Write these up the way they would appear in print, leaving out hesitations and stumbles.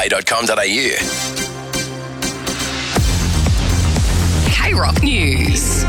k-rock.com.au. K-Rock News.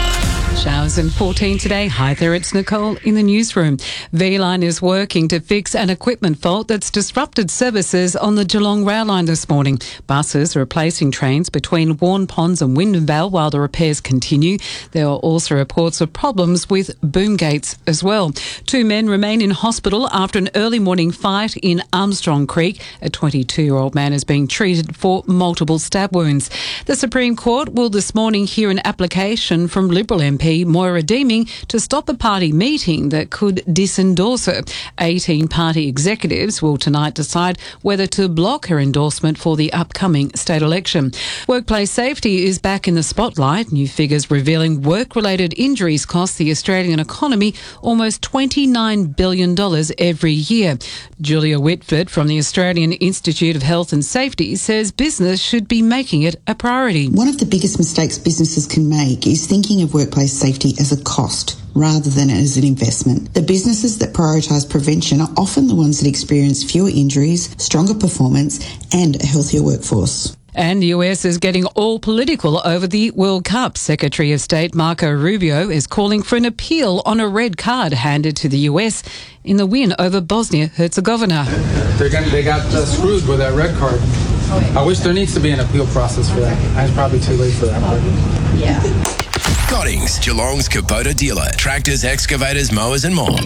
Showers and 14 today. Hi there, it's Nicole in the newsroom. V-Line is working to fix an equipment fault that's disrupted services on the Geelong rail line this morning. Buses are replacing trains between Warn Ponds and Wyndham while the repairs continue. There are also reports of problems with boom gates as well. 2 men remain in hospital after an early morning fight in Armstrong Creek. A 22-year-old man is being treated for multiple stab wounds. The Supreme Court will this morning hear an application from Liberal MP Moira Deeming to stop a party meeting that could disendorse her. 18 party executives will tonight decide whether to block her endorsement for the upcoming state election. Workplace safety is back in the spotlight. New figures revealing work-related injuries cost the Australian economy almost $29 billion every year. Julia Whitford from the Australian Institute of Health and Safety says business should be making it a priority. One of the biggest mistakes businesses can make is thinking of workplace safety as a cost rather than as an investment. The businesses that prioritise prevention are often the ones that experience fewer injuries, stronger performance and a healthier workforce. And the US is getting all political over the World Cup. Secretary of State Marco Rubio is calling for an appeal on a red card handed to the US in the win over Bosnia-Herzegovina. They got screwed with that red card. I wish there needs to be an appeal process for that. It's probably too late for that. But Yeah. Scottings, Geelong's Kubota dealer. Tractors, excavators, mowers and more.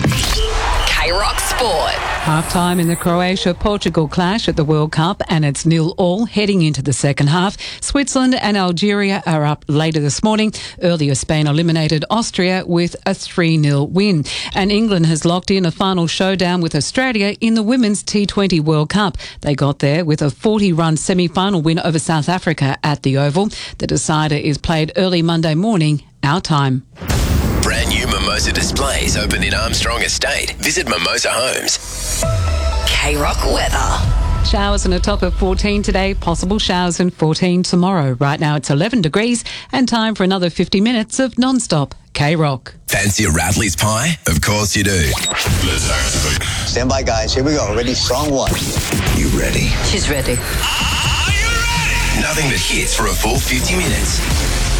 K-Rock Sport. Half-time in the Croatia-Portugal clash at the World Cup, and it's 0-0 heading into the second half. Switzerland and Algeria are up later this morning. Earlier, Spain eliminated Austria with a 3-0 win. And England has locked in a final showdown with Australia in the Women's T20 World Cup. They got there with a 40-run semi-final win over South Africa at the Oval. The decider is played early Monday morning, our time. Brand new Mimosa displays open in Armstrong Estate. Visit Mimosa Homes. K-Rock weather. Showers and a top of 14 today, possible showers and 14 tomorrow. Right now it's 11 degrees and time for another 50 minutes of non-stop K-Rock. Fancy a Rattleys pie? Of course you do. Let's activate. Stand by, guys. Here we go. Ready? Song one. You ready? She's ready. Nothing but hits for a full 50 minutes.